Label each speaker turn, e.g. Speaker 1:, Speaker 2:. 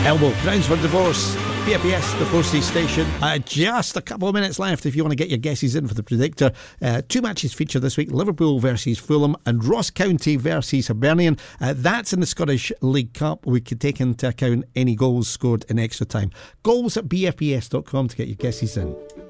Speaker 1: Elbow, Grounds for Divorce, BFBS, the Forces station. Just a couple of minutes left if you want to get your guesses in for the predictor. Two matches feature this week: Liverpool versus Fulham and Ross County versus Hibernian. That's in the Scottish League Cup. We could take into account any goals scored in extra time. Goals at bfbs.com to get your guesses in.